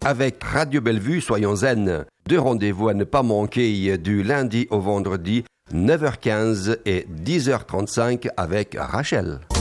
avec Radio Bellevue, soyons zen. 2 rendez-vous à ne pas manquer du lundi au vendredi, 9h15 et 10h35 avec Rachel.